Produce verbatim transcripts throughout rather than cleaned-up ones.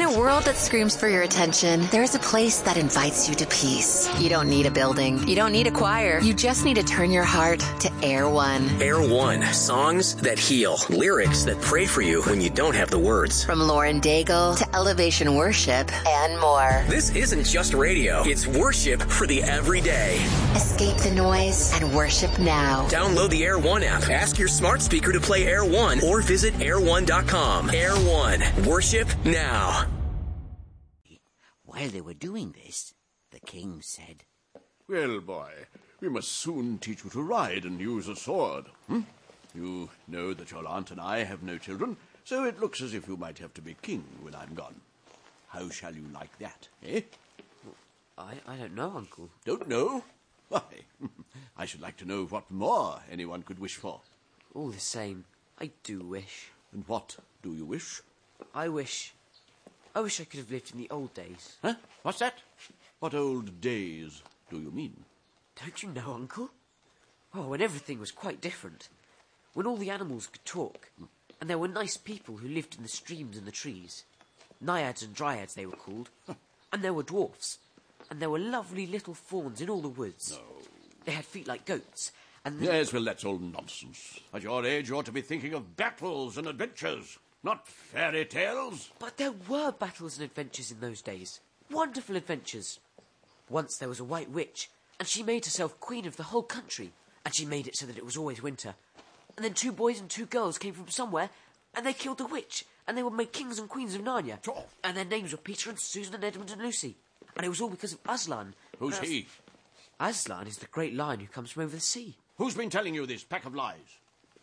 a world that screams for your attention, there's a place that invites you to peace. You don't need a building. You don't need a choir. You just need to turn your heart to Air One. Air One. Songs that heal. Lyrics that pray for you when you don't have the words. From Lauren Daigle to Elevation Worship and more. This isn't just radio. It's worship for the everyday. Escape the noise and worship now. Download the Air One app. Ask your smart speaker to play Air One or visit air one dot com. Air One. Worship now. While they were doing this, the king said, "Well, boy, we must soon teach you to ride and use a sword. Hmm? You know that your aunt and I have no children, so it looks as if you might have to be king when I'm gone. How shall you like that, eh?" I, I don't know, Uncle. Don't know? Why, I should like to know what more anyone could wish for. All the same, I do wish. And what do you wish? I wish... I wish I could have lived in the old days. Huh? What's that? What old days do you mean? Don't you know, Uncle? Oh, when everything was quite different. When all the animals could talk, and there were nice people who lived in the streams and the trees. Naiads and dryads they were called. And there were dwarfs. And there were lovely little fawns in all the woods. No. They had feet like goats. And the... Yes, well, that's all nonsense. At your age, you ought to be thinking of battles and adventures, not fairy tales. But there were battles and adventures in those days. Wonderful adventures. Once there was a white witch, and she made herself queen of the whole country. And she made it so that it was always winter. And then two boys and two girls came from somewhere, and they killed the witch. And they were made kings and queens of Narnia. Oh. And their names were Peter and Susan and Edmund and Lucy. And it was all because of Aslan. Who's uh, he? Aslan is the great lion who comes from over the sea. Who's been telling you this pack of lies?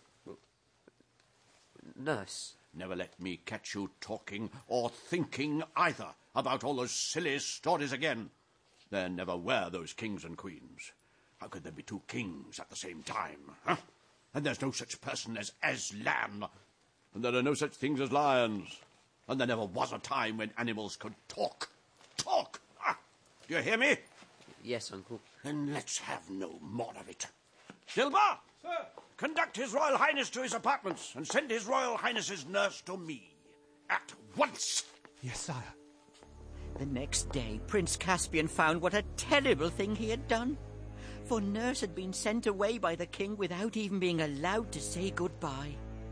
Nurse. Never let me catch you talking or thinking either about all those silly stories again. There never were those kings and queens. How could there be two kings at the same time, huh? And there's no such person as Aslan. And there are no such things as lions. And there never was a time when animals could talk. Talk! Ah, do you hear me? Yes, Uncle. Then let's have no more of it. Dilbar! Sir! Conduct His Royal Highness to his apartments and send His Royal Highness's nurse to me. At once! Yes, sire. The next day, Prince Caspian found what a terrible thing he had done. For Nurse had been sent away by the king without even being allowed to say goodbye.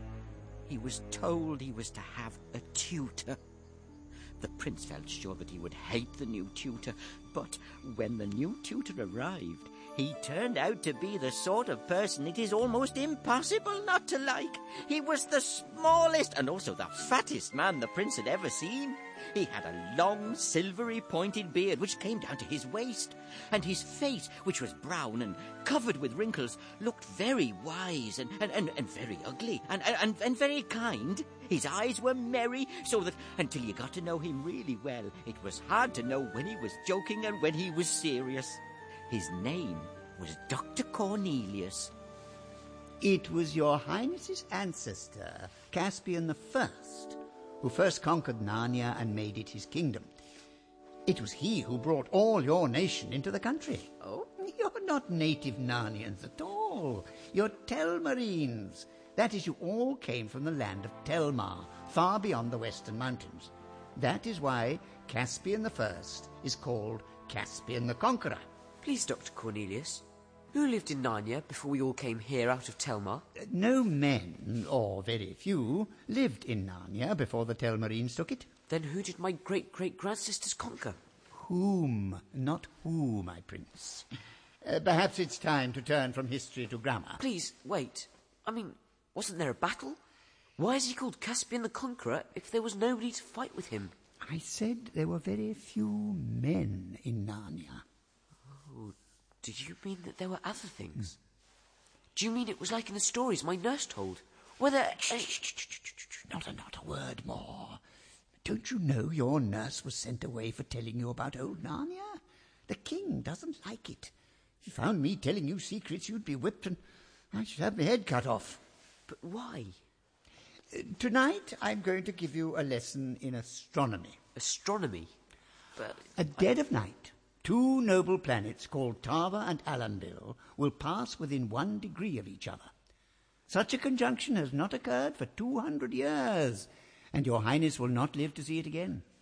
He was told he was to have a tutor. The prince felt sure that he would hate the new tutor, but when the new tutor arrived, he turned out to be the sort of person it is almost impossible not to like. He was the smallest and also the fattest man the prince had ever seen. He had a long, silvery, pointed beard which came down to his waist, and his face, which was brown and covered with wrinkles, looked very wise and, and, and, and very ugly and, and, and very kind. His eyes were merry, so that until you got to know him really well, it was hard to know when he was joking and when he was serious. His name was Doctor Cornelius. It was your Highness's ancestor, Caspian the First, who first conquered Narnia and made it his kingdom. It was he who brought all your nation into the country. Oh? You're not native Narnians at all. You're Telmarines. That is, you all came from the land of Telmar, far beyond the western mountains. That is why Caspian the First is called Caspian the Conqueror. Please, Doctor Cornelius, who lived in Narnia before we all came here out of Telmar? Uh, no men, or very few, lived in Narnia before the Telmarines took it. Then who did my great-great-grandsisters conquer? Whom, not who, my prince. Uh, perhaps it's time to turn from history to grammar. Please, wait. I mean, wasn't there a battle? Why is he called Caspian the Conqueror if there was nobody to fight with him? I said there were very few men in Narnia. Oh, did you mean that there were other things? Mm. Do you mean it was like in the stories my nurse told? Were there... Shh, shh, shh, shh, shh, shh. Not a, not a word more. Don't you know your nurse was sent away for telling you about old Narnia? The king doesn't like it. If you found me telling you secrets, you'd be whipped and I should have my head cut off. But why? Uh, tonight I'm going to give you a lesson in astronomy. Astronomy? But... At dead of night, two noble planets called Tava and Alanbil will pass within one degree of each other. Such a conjunction has not occurred for two hundred years, and your Highness will not live to see it again.